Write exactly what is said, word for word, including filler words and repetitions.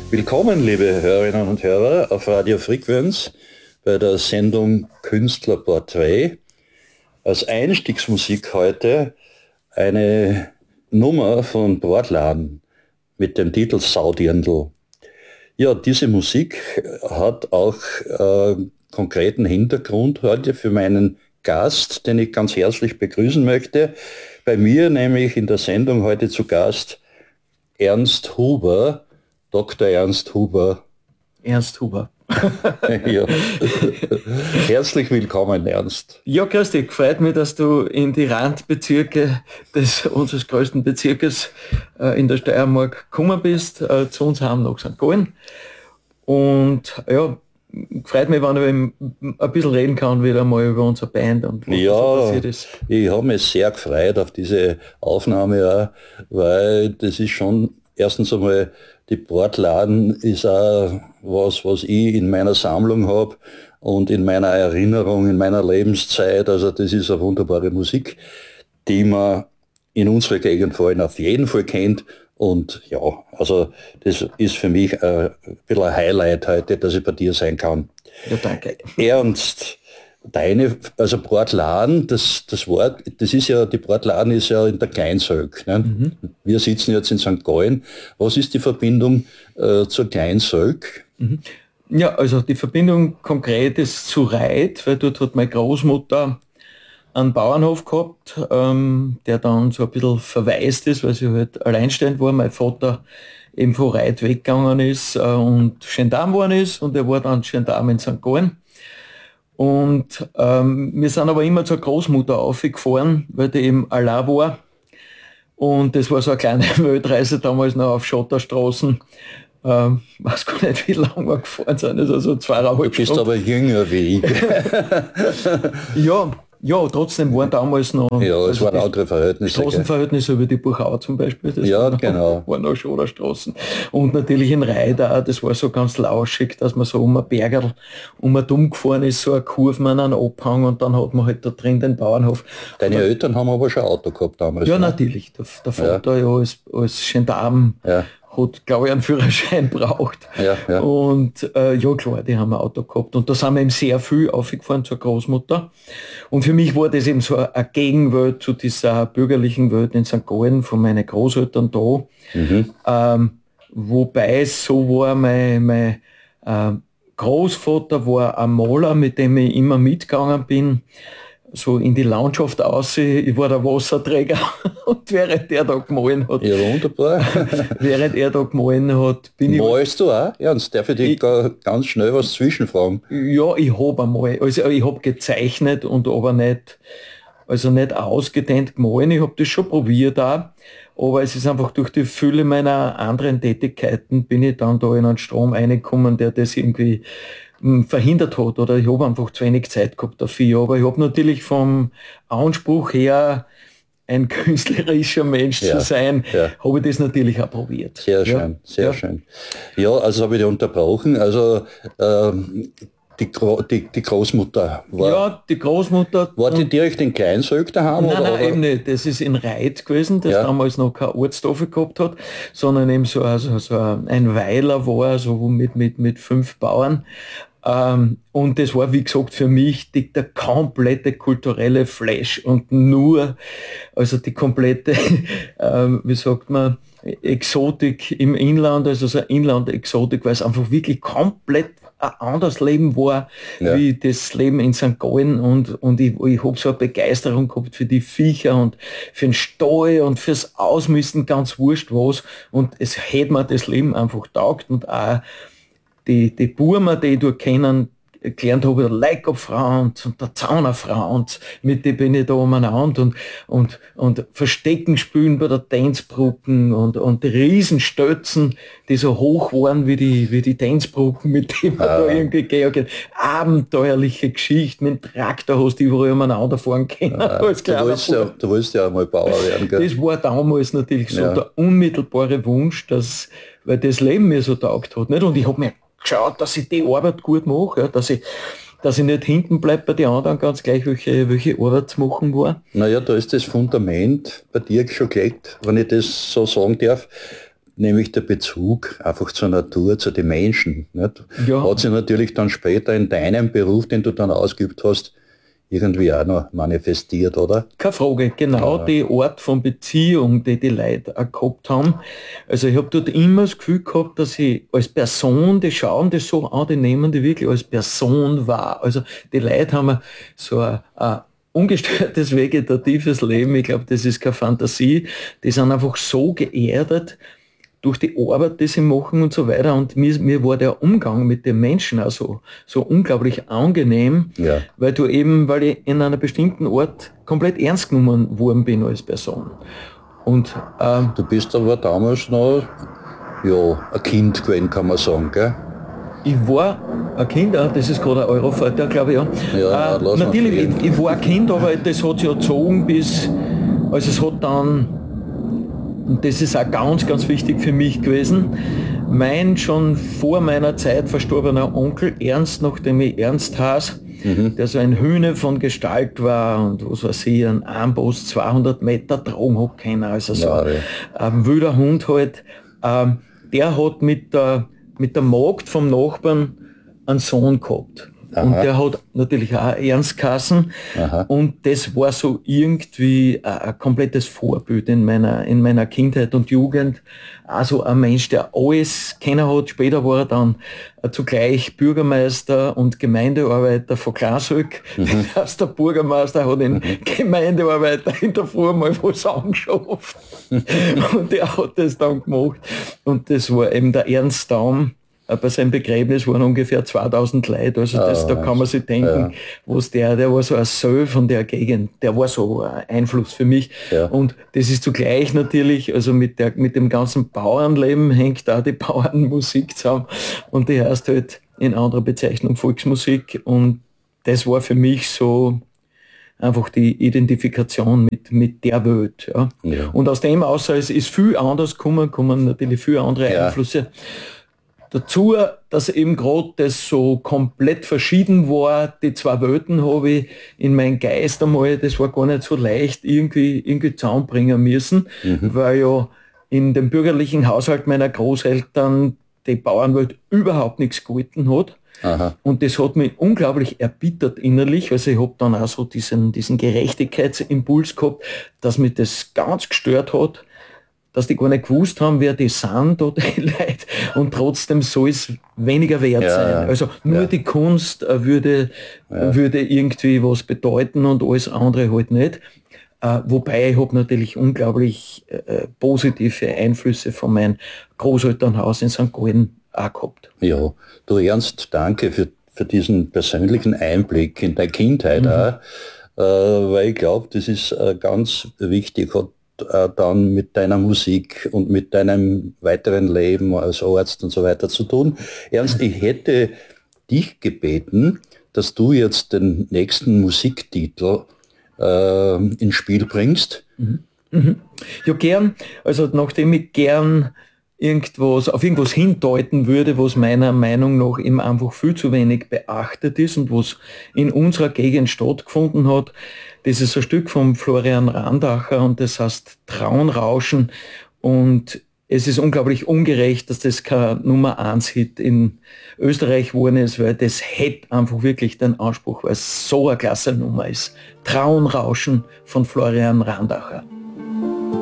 Willkommen, liebe Hörerinnen und Hörer, auf Radio Frequenz bei der Sendung Künstlerporträt. Als Einstiegsmusik heute eine Nummer von Bordladen mit dem Titel Saudirndl. Ja, diese Musik hat auch äh, konkreten Hintergrund heute für meinen Gast, den ich ganz herzlich begrüßen möchte. Bei mir nämlich in der Sendung heute zu Gast Ernst Huber, Doktor Ernst Huber. Ernst Huber. Ja. Herzlich willkommen, Ernst. Ja, grüß dich. Freut mich, dass du in die Randbezirke des unseres größten Bezirkes äh, in der Steiermark gekommen bist, äh, zu uns heim nach Sankt Gallen. Und ja, freut mich, wenn ich ein bisschen reden kann wieder mal über unsere Band und was ja, so passiert ist. Ich habe mich sehr gefreut auf diese Aufnahme, auch, weil das ist schon erstens einmal, die Bordladen ist auch was, was ich in meiner Sammlung habe und in meiner Erinnerung, in meiner Lebenszeit. Also das ist eine wunderbare Musik, die man in unserer Gegend vor allem auf jeden Fall kennt. Und ja, also das ist für mich ein bisschen ein Highlight heute, dass ich bei dir sein kann. Ja, danke. Ernst, deine, also Bordladen, das, das Wort, das ist ja, die Bordladen ist ja in der Kleinzölk. Ne? Mhm. Wir sitzen jetzt in Sankt Gallen. Was ist die Verbindung äh, zur Kleinzölk? Mhm. Ja, also die Verbindung konkret ist zu Reit, weil dort hat meine Großmutter einen Bauernhof gehabt, ähm, der dann so ein bisschen verwaist ist, weil sie halt alleinstehend war. Mein Vater eben von Reit weggegangen ist äh, und Gendarm geworden ist und er war dann Gendarm in Sankt Gallen. Und ähm, wir sind aber immer zur Großmutter aufgefahren, weil die eben allein war. Und das war so eine kleine Weltreise damals noch auf Schotterstraßen. Ähm, weiß gar nicht, wie lange wir gefahren sind, also so zweieinhalb Stunden. Du bist aber jünger wie ich. Ja, ja, trotzdem waren damals noch... Ja, es also waren andere Verhältnisse. Straßenverhältnisse über die Buchau zum Beispiel. Das ja, war noch, genau. waren noch Schoderstraßen. Und natürlich in Reit auch, das war so ganz lauschig, dass man so um ein Bergerl, um ein Dumm gefahren ist, so eine Kurve an einen Abhang und dann hat man halt da drin den Bauernhof. Deine und Eltern haben aber schon ein Auto gehabt damals. Ja, ne? natürlich. Der, der Vater ja, ja als, als Gendarm. Ja. Hat, glaube ich, einen Führerschein braucht. Ja, ja. Und äh, ja, klar, die haben ein Auto gehabt. Und da sind wir eben sehr viel aufgefahren zur Großmutter. Und für mich war das eben so eine Gegenwelt zu dieser bürgerlichen Welt in Sankt Gallen von meinen Großeltern da. Mhm. Ähm, wobei es so war, mein, mein äh, Großvater war ein Maler, mit dem ich immer mitgegangen bin. So in die Landschaft aus, ich war der Wasserträger und während er da gemahlen hat, ja, wunderbar. während er da gemahlen hat, bin ich... Malst du auch? Ernst, darf ich dich ich, ganz schnell was zwischenfragen? Ja, ich habe einmal, also ich habe gezeichnet und aber nicht, also nicht ausgedehnt gemahlen, ich habe das schon probiert auch, aber es ist einfach durch die Fülle meiner anderen Tätigkeiten bin ich dann da in einen Strom reingekommen, der das irgendwie verhindert hat, oder ich habe einfach zu wenig Zeit gehabt dafür, aber ich habe natürlich vom Anspruch her, ein künstlerischer Mensch ja, zu sein, ja. habe ich das natürlich auch probiert. Sehr schön, ja. sehr ja. schön. Ja, also habe ich dich unterbrochen, also ähm, die, Gro- die, die Großmutter war... Ja, die Großmutter... War die direkt in Kleinsölk daheim? Nein, oder, nein, eben nicht. Das ist in Reit gewesen, das ja. damals noch keine Ortstafel gehabt hat, sondern eben so, also, so ein Weiler war, so mit, mit, mit fünf Bauern. Ähm, und das war, wie gesagt, für mich die, der komplette kulturelle Flash und nur, also die komplette, ähm, wie sagt man, Exotik im Inland, also so Inland-Exotik, weil es einfach wirklich komplett ein anderes Leben war, ja. wie das Leben in Sankt Gallen, und, und ich, ich habe so eine Begeisterung gehabt für die Viecher und für den Stall und fürs Ausmisten, ganz wurscht was, und es hätte mir das Leben einfach taugt, und auch die, die Burmer, die ich dort kennen, gelernt habe, der Leikopfrau und, und der Zaunerfrau, und mit denen bin ich da umeinander und, und, und Verstecken spielen bei der Tänzbrücken und, und die Riesenstötzen, die so hoch waren wie die, wie die Tänzbrücken, mit denen man ah. da irgendwie gehen. Abenteuerliche Geschichte, mit dem Traktor hast du überall umeinander fahren können. Ah, als du, wolltest ja, du wolltest ja einmal Bauer werden, gell? Das war damals natürlich so ja. der unmittelbare Wunsch, dass, weil das Leben mir so taugt hat, nicht? Und ich habe mir geschaut, dass ich die Arbeit gut mache, ja, dass ich, dass ich nicht hinten bleibe bei den anderen, ganz gleich, welche, welche Arbeit zu machen war. Naja, da ist das Fundament bei dir schon gelegt, wenn ich das so sagen darf. nämlich der Bezug einfach zur Natur, zu den Menschen. Nicht? Ja. Hat sich natürlich dann später in deinem Beruf, den du dann ausgeübt hast, irgendwie auch noch manifestiert, oder? Keine Frage, genau ja. Die Art von Beziehung, die die Leute auch gehabt haben. Also ich habe dort immer das Gefühl gehabt, dass ich als Person, die schauen das so an, die nehmen die wirklich als Person wahr. Also die Leute haben so ein, ein ungestörtes vegetatives Leben, ich glaube, das ist keine Fantasie, die sind einfach so geerdet, durch die Arbeit, die sie machen und so weiter. Und mir, mir war der Umgang mit den Menschen auch so, so unglaublich angenehm, ja. weil du eben, weil ich in einer bestimmten Ort komplett ernst genommen worden bin als Person. Und, ähm, du bist aber damals noch ja, ein Kind gewesen, kann man sagen, gell? Ich war ein Kind, das ist gerade ein Eurofighter, glaube ich. Ja, ja äh, natürlich, ich, ich war ein Kind, aber das hat sich ja gezogen bis, also es hat dann, und das ist auch ganz, ganz wichtig für mich gewesen, mein schon vor meiner Zeit verstorbener Onkel Ernst, nachdem ich Ernst Haas, mhm. der so ein Hühne von Gestalt war und was weiß ich, ein Armbrust zweihundert Meter tragen hat können, also so ja, ja. ein wilder Hund halt, ähm, der hat mit der, mit der Magd vom Nachbarn einen Sohn gehabt. Aha. Und der hat natürlich auch Ernst geheißen. Und das war so irgendwie ein, ein komplettes Vorbild in meiner, in meiner Kindheit und Jugend. Also ein Mensch, der alles kennen hat. Später war er dann zugleich Bürgermeister und Gemeindearbeiter von Glashüg. Mhm. Das heißt, der Bürgermeister hat den mhm. Gemeindearbeiter in der Früh mal was angeschafft. Und der hat das dann gemacht. Und das war eben der Ernst Daum. Bei seinem Begräbnis waren ungefähr zweitausend Leute, also das, oh, da kann man sich denken, ja. was der, der war so ein Soul von der Gegend, der war so ein Einfluss für mich. Ja. Und das ist zugleich natürlich, also mit der, mit dem ganzen Bauernleben hängt da die Bauernmusik zusammen und die heißt halt in anderer Bezeichnung Volksmusik und das war für mich so einfach die Identifikation mit, mit der Welt. Ja. Ja. Und aus dem außer es ist viel anders gekommen, kommen natürlich viele andere ja. Einflüsse. Dazu, dass eben gerade das so komplett verschieden war, die zwei Welten habe ich in meinen Geist einmal, das war gar nicht so leicht irgendwie, irgendwie zusammenbringen müssen, mhm. weil ja in dem bürgerlichen Haushalt meiner Großeltern die Bauernwelt überhaupt nichts gehalten hat. Aha. Und das hat mich unglaublich erbittert innerlich, also ich habe dann auch so diesen, diesen Gerechtigkeitsimpuls gehabt, dass mich das ganz gestört hat, dass die gar nicht gewusst haben, wer die sind oder die Leute und trotzdem soll es weniger wert ja, sein. Also nur ja. die Kunst würde, ja. würde irgendwie was bedeuten und alles andere halt nicht. Äh, wobei ich habe natürlich unglaublich äh, positive Einflüsse von meinem Großelternhaus in Sankt Gallen auch gehabt. Ja, du Ernst, danke für, für diesen persönlichen Einblick in deine Kindheit mhm. auch, äh, weil ich glaube, das ist äh, ganz wichtig, hat dann mit deiner Musik und mit deinem weiteren Leben als Arzt und so weiter zu tun. Ernst, ich hätte dich gebeten, dass du jetzt den nächsten Musiktitel äh, ins Spiel bringst. Mhm. Mhm. Ja, gern. Also nachdem ich gern irgendwas, auf irgendwas hindeuten würde, was meiner Meinung nach eben einfach viel zu wenig beachtet ist und was in unserer Gegend stattgefunden hat. Das ist ein Stück von Florian Randacher und das heißt Traunrauschen und es ist unglaublich ungerecht, dass das kein Nummer eins Hit in Österreich geworden ist, weil das hätte einfach wirklich den Anspruch, weil es so eine klasse Nummer ist. Traunrauschen von Florian Randacher.